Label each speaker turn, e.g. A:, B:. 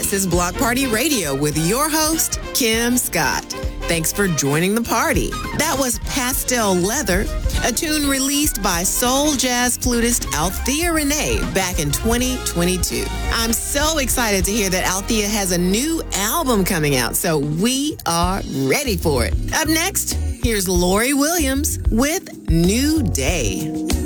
A: This is Block Party Radio with your host, Kim Scott. Thanks for joining the party. That was Pastel Leather, a tune released by soul jazz flutist Althea Renee back in 2022. I'm so excited to hear that Althea has a new album coming out, so we are ready for it. Up next, here's Lori Williams with New Day.